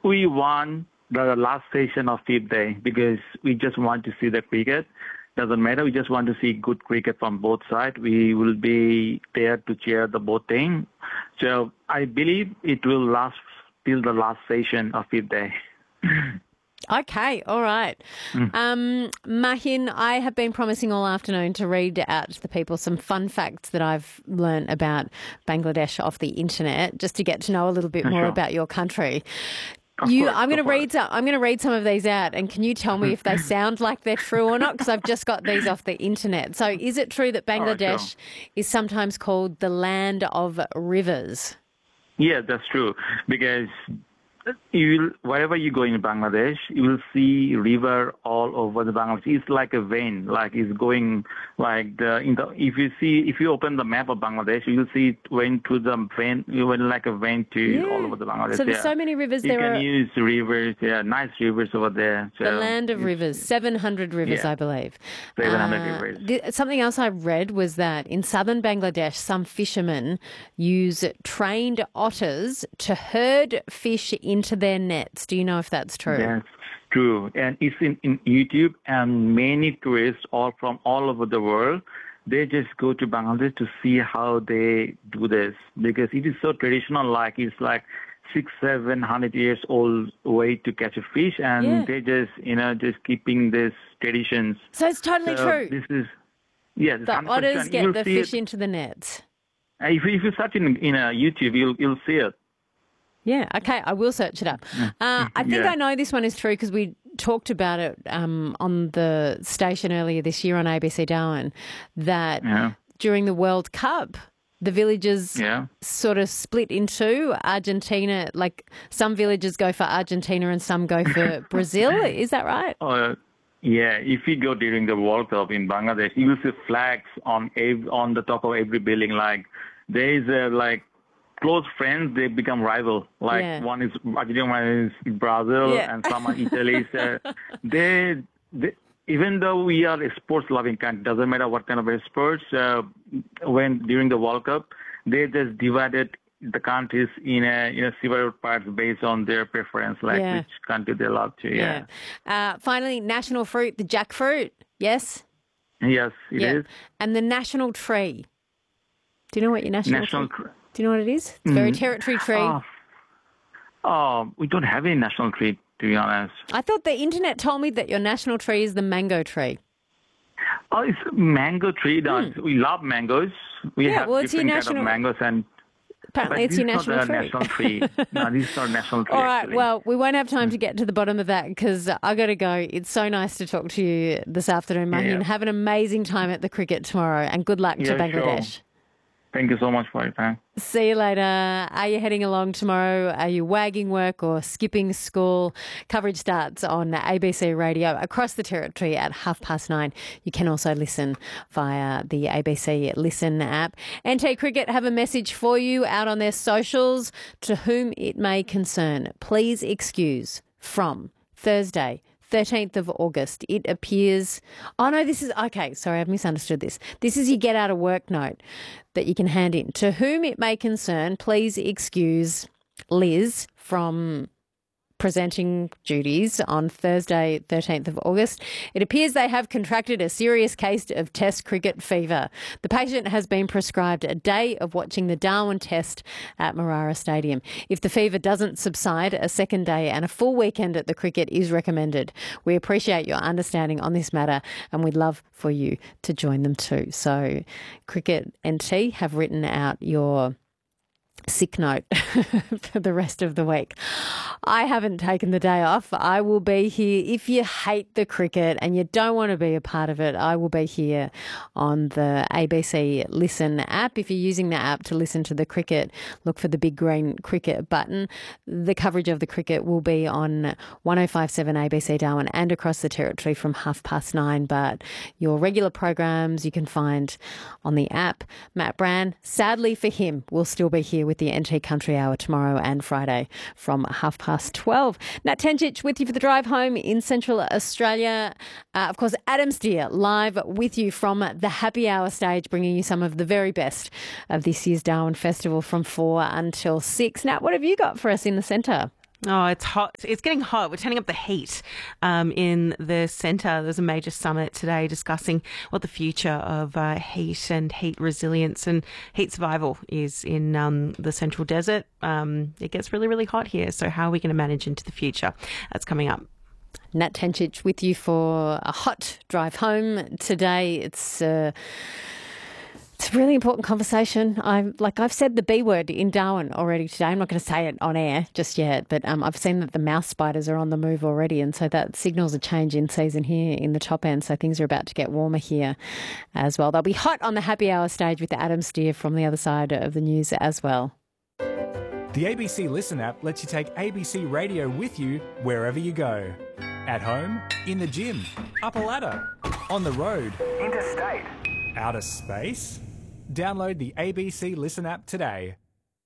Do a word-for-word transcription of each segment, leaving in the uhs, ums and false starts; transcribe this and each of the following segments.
we won the last session of fifth day because we just want to see the cricket. Doesn't matter. We just want to see good cricket from both sides. We will be there to cheer the both team. So I believe it will last till the last session of fifth day. Okay, all right. Mm. Um, Mahin, I have been promising all afternoon to read out to the people some fun facts that I've learned about Bangladesh off the internet, just to get to know a little bit more sure. about your country. Of you, course, I'm going to read. It. Some, I'm going to read some of these out, and can you tell me if they sound like they're true or not? Because I've just got these off the internet. So, is it true that Bangladesh right, sure. is sometimes called the land of rivers? Yeah, that's true. Because you will, wherever you go in Bangladesh, you will see river all over the Bangladesh. It's like a vein, like it's going like the, in the, if you see, if you open the map of Bangladesh, you will see it went to the vein, it went like a vein to yeah. all over the Bangladesh. So there's yeah. so many rivers you there. You can are... use rivers, yeah, nice rivers over there. So the land of rivers, seven hundred rivers, yeah. I believe. seven hundred uh, rivers. Th- something else I read was that in southern Bangladesh, some fishermen use trained otters to herd fish into their nets. Do you know if that's true? That's true. And it's in, in YouTube, and many tourists all from all over the world, they just go to Bangladesh to see how they do this because it is so traditional, like it's like six, seven hundred years old way to catch a fish, and yeah. they just, you know, just keeping these traditions. So it's totally so true. This is, yes. The otters get you'll the fish it. into the nets. If, if you search in, in uh, YouTube, you'll, you'll see it. Yeah, okay, I will search it up. Uh, I think yeah. I know this one is true because we talked about it um, on the station earlier this year on A B C Darwin, that yeah. during the World Cup, the villages yeah. sort of split into Argentina, like some villages go for Argentina and some go for Brazil. Is that right? Uh, yeah, if you go during the World Cup in Bangladesh, you will see flags on ev- on the top of every building. Like there is a, like, close friends, they become rival. Like yeah. one is Argentina, one is Brazil, yeah. and some are Italy. So they, they, even though we are a sports-loving country, doesn't matter what kind of a sports. Uh, when during the World Cup, they just divided the countries in a you know several parts based on their preference, like yeah. which country they love to. Yeah. yeah. Uh, finally, national fruit, the jackfruit. Yes. Yes, it yeah. is. And the national tree. Do you know what your national, national tree? Tr- Do you know what it is? It's a very territory tree. Oh, oh, we don't have any national tree, to be honest. I thought the internet told me that your national tree is the mango tree. Oh, it's a mango tree. Mm. We love mangoes. We yeah, have well, it's different your national... kind of mangoes, and apparently it's your national not tree. national tree. No, this is not national tree. All right. Actually. Well, we won't have time to get to the bottom of that because I got to go. It's so nice to talk to you this afternoon, Mahin. Yeah. Have an amazing time at the cricket tomorrow, and good luck yeah, to Bangladesh. Sure. Thank you so much for your time. See you later. Are you heading along tomorrow? Are you wagging work or skipping school? Coverage starts on A B C Radio across the territory at half past nine. You can also listen via the A B C Listen app. N T Cricket have a message for you out on their socials. To whom it may concern, please excuse from Thursday, thirteenth of August. It appears... Oh, no, this is... Okay, sorry, I've misunderstood this. This is your get out of work note that you can hand in. To whom it may concern, please excuse Liz from presenting duties on Thursday, thirteenth of August. It appears they have contracted a serious case of Test cricket fever. The patient has been prescribed a day of watching the Darwin Test at Marara Stadium. If the fever doesn't subside, a second day and a full weekend at the cricket is recommended. We appreciate your understanding on this matter and we'd love for you to join them too. So Cricket N T have written out your sick note for the rest of the week. I haven't taken the day off. I will be here. If you hate the cricket and you don't want to be a part of it, I will be here on the A B C Listen app. If you're using the app to listen to the cricket, look for the big green cricket button. The coverage of the cricket will be on one oh five point seven A B C Darwin and across the territory from half past nine. But your regular programs you can find on the app. Matt Brand, sadly for him, will still be here with the N T Country Hour tomorrow and Friday from half past twelve. Nat Tenchich with you for the drive home in Central Australia. Uh, of course, Adam Steer live with you from the happy hour stage, bringing you some of the very best of this year's Darwin Festival from four until six. Nat, what have you got for us in the centre? Oh, it's hot. It's getting hot. We're turning up the heat um, in the centre. There's a major summit today discussing what the future of uh, heat and heat resilience and heat survival is in um, the Central Desert. Um, it gets really, really hot here. So how are we going to manage into the future? That's coming up. Nat Tencic with you for a hot drive home today. It's... Uh It's a really important conversation. I'm like I've said the B word in Darwin already today. I'm not going to say it on air just yet, but um, I've seen that the mouse spiders are on the move already, and so that signals a change in season here in the top end. So things are about to get warmer here as well. They'll be hot on the happy hour stage with Adam Steer from the other side of the news as well. The A B C Listen app lets you take A B C Radio with you wherever you go. At home, in the gym, up a ladder, on the road, interstate, outer space. Download the A B C Listen app today.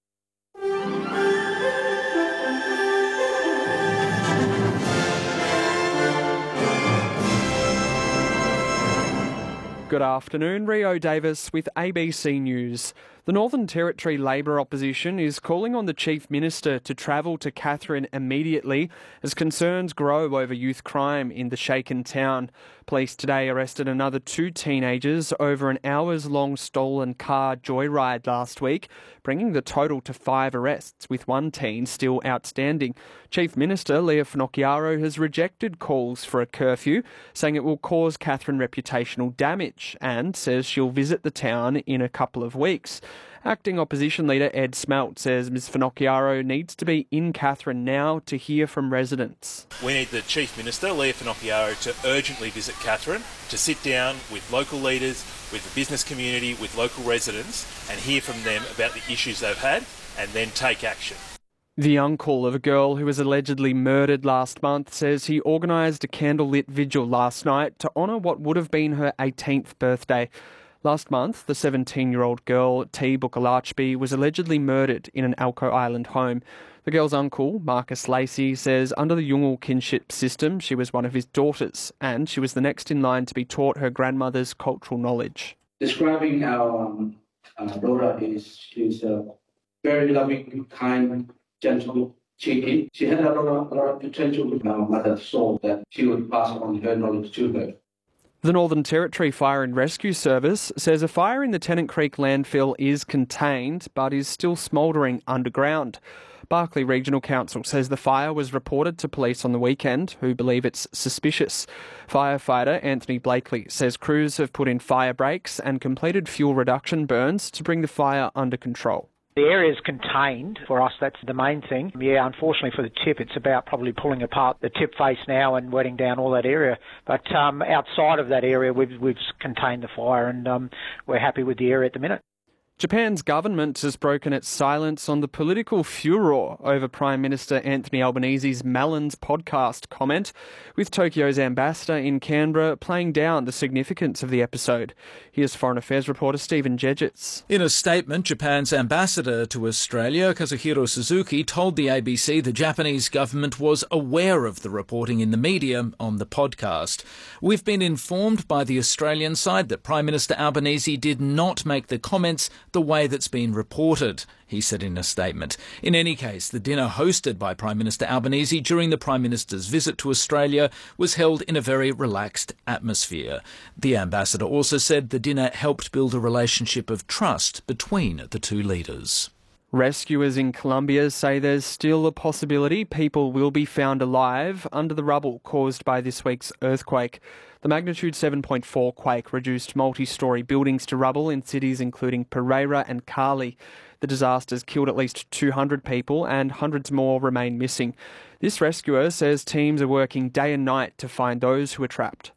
Good afternoon, Rio Davis with A B C News. The Northern Territory Labor opposition is calling on the Chief Minister to travel to Katherine immediately as concerns grow over youth crime in the shaken town. Police today arrested another two teenagers over an hours-long stolen car joyride last week, bringing the total to five arrests, with one teen still outstanding. Chief Minister Leah Finocchiaro has rejected calls for a curfew, saying it will cause Katherine reputational damage, and says she'll visit the town in a couple of weeks. Acting Opposition Leader Ed Smelt says Ms Finocchiaro needs to be in Katherine now to hear from residents. We need the Chief Minister, Leah Finocchiaro, to urgently visit Katherine, to sit down with local leaders, with the business community, with local residents, and hear from them about the issues they've had, and then take action. The uncle of a girl who was allegedly murdered last month says he organised a candlelit vigil last night to honour what would have been her eighteenth birthday. Last month, the seventeen-year-old girl, T. Bukalachby, was allegedly murdered in an Alco Island home. The girl's uncle, Marcus Lacey, says under the Yungal kinship system, she was one of his daughters, and she was the next in line to be taught her grandmother's cultural knowledge. Describing our um, uh, daughter is she's a very loving, kind, gentle, cheeky. She had a lot of, a lot of potential with our mother's soul that she would pass on her knowledge to her. The Northern Territory Fire and Rescue Service says a fire in the Tennant Creek landfill is contained but is still smouldering underground. Barkly Regional Council says the fire was reported to police on the weekend, who believe it's suspicious. Firefighter Anthony Blakely says crews have put in fire breaks and completed fuel reduction burns to bring the fire under control. The area is contained for us, that's the main thing. Yeah, unfortunately for the tip, it's about probably pulling apart the tip face now and wetting down all that area. But um, outside of that area, we've, we've contained the fire and um, we're happy with the area at the minute. Japan's government has broken its silence on the political furor over Prime Minister Anthony Albanese's Melons podcast comment, with Tokyo's ambassador in Canberra playing down the significance of the episode. Here's Foreign Affairs reporter Stephen Jedgetts. In a statement, Japan's ambassador to Australia, Kazuhiro Suzuki, told the A B C the Japanese government was aware of the reporting in the media on the podcast. We've been informed by the Australian side that Prime Minister Albanese did not make the comments the way that's been reported, he said in a statement. In any case, the dinner hosted by Prime Minister Albanese during the Prime Minister's visit to Australia was held in a very relaxed atmosphere. The ambassador also said the dinner helped build a relationship of trust between the two leaders. Rescuers in Colombia say there's still a possibility people will be found alive under the rubble caused by this week's earthquake. The magnitude seven point four quake reduced multi-storey buildings to rubble in cities including Pereira and Cali. The disasters killed at least two hundred people and hundreds more remain missing. This rescuer says teams are working day and night to find those who are trapped.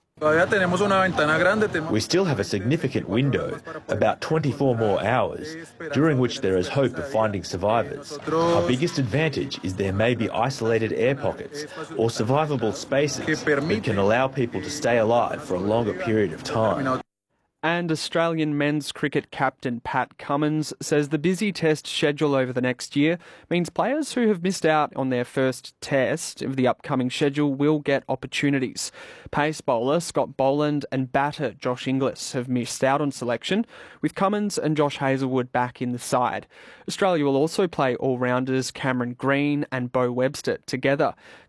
We still have a significant window, about twenty-four more hours, during which there is hope of finding survivors. Our biggest advantage is there may be isolated air pockets or survivable spaces that can allow people to stay alive for a longer period of time. And Australian men's cricket captain Pat Cummins says the busy test schedule over the next year means players who have missed out on their first test of the upcoming schedule will get opportunities. Pace bowler Scott Boland and batter Josh Inglis have missed out on selection, with Cummins and Josh Hazlewood back in the side. Australia will also play all-rounders Cameron Green and Beau Webster together.